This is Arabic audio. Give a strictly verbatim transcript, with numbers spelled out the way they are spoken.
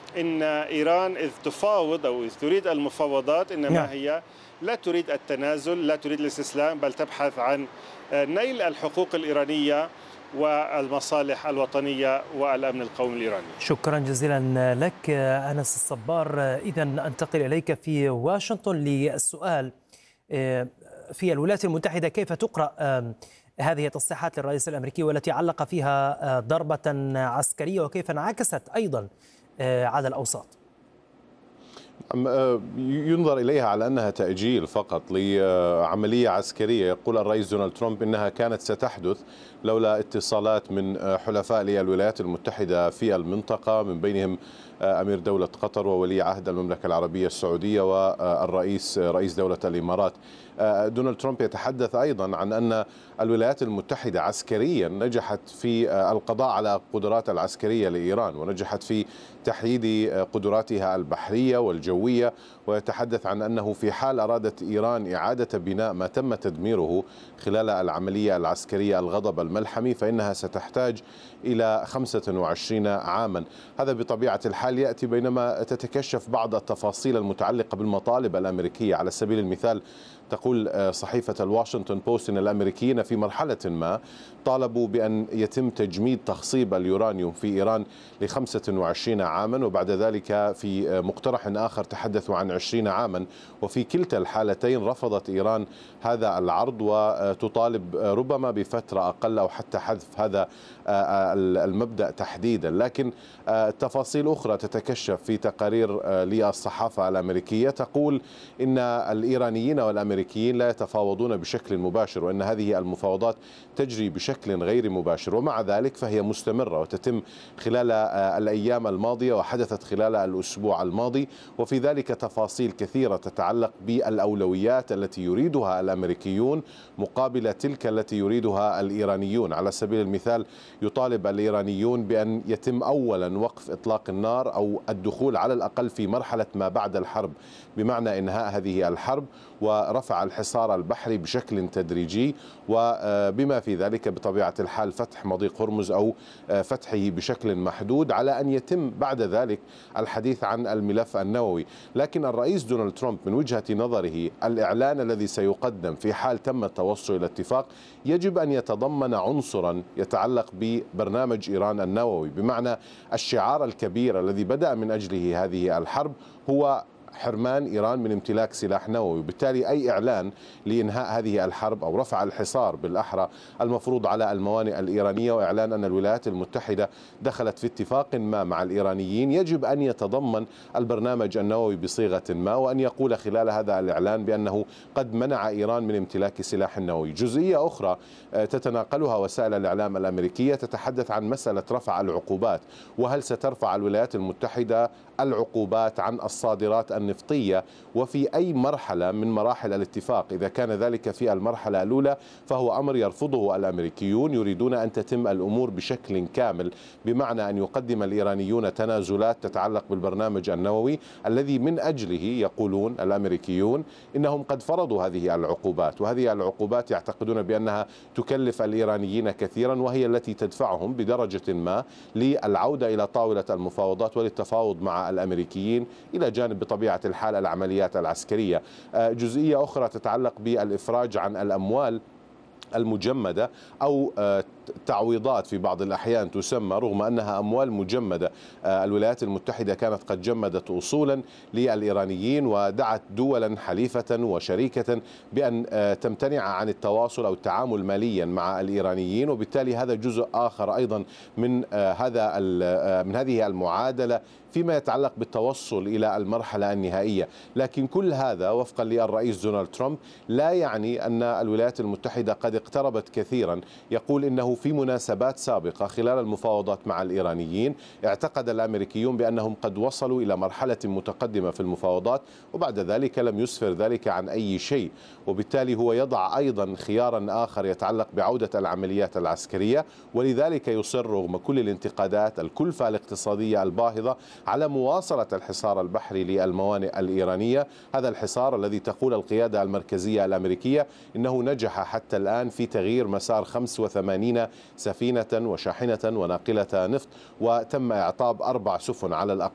إن إيران إذ تفاوض أو إذ تريد المفاوضات إنما نعم. هي لا تريد التنازل، لا تريد الاستسلام، بل تبحث عن نيل الحقوق الإيرانية والمصالح الوطنية والأمن القومي الإيراني. شكرا جزيلا لك أنس الصبار. إذا أنتقل إليك في واشنطن للسؤال في الولايات المتحدة، كيف تقرأ هذه التصريحات للرئيس الأمريكي والتي علق فيها ضربة عسكرية، وكيف انعكست أيضا على الأوساط؟ ينظر إليها على أنها تأجيل فقط لعملية عسكرية. يقول الرئيس دونالد ترامب إنها كانت ستحدث لولا اتصالات من حلفاء للولايات المتحدة في المنطقة، من بينهم أمير دولة قطر وولي عهد المملكة العربية السعودية والرئيس رئيس دولة الإمارات. دونالد ترامب يتحدث أيضا عن أن الولايات المتحدة عسكريا نجحت في القضاء على قدرات العسكرية لإيران، ونجحت في تحييد قدراتها البحرية والجوية، ويتحدث عن أنه في حال أرادت إيران إعادة بناء ما تم تدميره خلال العملية العسكرية الغضب الملحمي فإنها ستحتاج إلى خمسة وعشرين عاما. هذا بطبيعة الحال يأتي بينما تتكشف بعض التفاصيل المتعلقة بالمطالب الأمريكية. على سبيل المثال تقول صحيفة الواشنطن بوست أن الأمريكيين في مرحلة ما طالبوا بأن يتم تجميد تخصيب اليورانيوم في إيران لخمسة وعشرين عاما، وبعد ذلك في مقترح آخر تحدثوا عن عشرين عاما، وفي كلتا الحالتين رفضت إيران هذا العرض وتطالب ربما بفترة أقل أو حتى حذف هذا المبدأ تحديدا. لكن تفاصيل أخرى تتكشف في تقارير للصحافة الأمريكية تقول إن الإيرانيين والأمريكيين لا يتفاوضون بشكل مباشر، وأن هذه المفاوضات تجري بشكل غير مباشر، ومع ذلك فهي مستمرة وتتم خلال الأيام الماضية وحدثت خلال الأسبوع الماضي، وفي ذلك تفاصيل كثيرة تتعلق بالأولويات التي يريدها الأمريكيون مقابل تلك التي يريدها الإيرانيون. على سبيل المثال يطالب الإيرانيون بأن يتم أولا وقف إطلاق النار أو الدخول على الأقل في مرحلة ما بعد الحرب، بمعنى إنهاء هذه الحرب ورفع الحصار البحري بشكل تدريجي، وبما في ذلك بطبيعة الحال فتح مضيق هرمز أو فتحه بشكل محدود، على أن يتم بعد ذلك الحديث عن الملف النووي. لكن الرئيس دونالد ترامب من وجهة نظره الإعلان الذي سيقدم في حال تم التوصل إلى اتفاق يجب أن يتضمن عنصرا يتعلق ببرنامج إيران النووي، بمعنى الشعار الكبير الذي بدأ من أجله هذه الحرب هو حرمان إيران من امتلاك سلاح نووي. وبالتالي أي إعلان لإنهاء هذه الحرب أو رفع الحصار بالأحرى المفروض على الموانئ الإيرانية، وإعلان أن الولايات المتحدة دخلت في اتفاق ما مع الإيرانيين، يجب أن يتضمن البرنامج النووي بصيغة ما، وأن يقول خلال هذا الإعلان بأنه قد منع إيران من امتلاك سلاح نووي. جزئية أخرى تتناقلها وسائل الإعلام الأمريكية تتحدث عن مسألة رفع العقوبات، وهل سترفع الولايات المتحدة العقوبات عن الصادرات النفطية وفي أي مرحلة من مراحل الاتفاق. إذا كان ذلك في المرحلة الأولى فهو أمر يرفضه الأمريكيون، يريدون أن تتم الأمور بشكل كامل، بمعنى أن يقدم الإيرانيون تنازلات تتعلق بالبرنامج النووي الذي من أجله يقولون الأمريكيون إنهم قد فرضوا هذه العقوبات، وهذه العقوبات يعتقدون بأنها تكلف الإيرانيين كثيرا، وهي التي تدفعهم بدرجة ما للعودة إلى طاولة المفاوضات وللتفاوض مع الأمريكيين إلى جانب بطبيعة الحال العمليات العسكرية. جزئية أخرى تتعلق بالإفراج عن الأموال المجمدة أو تعويضات في بعض الأحيان تسمى، رغم أنها أموال مجمدة. الولايات المتحدة كانت قد جمدت أصولا للإيرانيين ودعت دولا حليفة وشريكة بأن تمتنع عن التواصل أو التعامل ماليا مع الإيرانيين، وبالتالي هذا جزء آخر أيضا من هذا من هذه المعادلة فيما يتعلق بالتوصل إلى المرحلة النهائية. لكن كل هذا وفقا للرئيس دونالد ترامب لا يعني أن الولايات المتحدة قد اقتربت كثيرا. يقول إنه في مناسبات سابقة خلال المفاوضات مع الإيرانيين اعتقد الأمريكيون بأنهم قد وصلوا إلى مرحلة متقدمة في المفاوضات، وبعد ذلك لم يسفر ذلك عن أي شيء، وبالتالي هو يضع أيضا خيارا آخر يتعلق بعودة العمليات العسكرية، ولذلك يصر رغم كل الانتقادات الكلفة الاقتصادية الباهظة على مواصلة الحصار البحري للموانئ الإيرانية. هذا الحصار الذي تقول القيادة المركزية الأمريكية إنه نجح حتى الآن في تغيير مسار خمسة وثمانين سفينة وشاحنة وناقلة نفط، وتم إعطاب أربع سفن على الأقل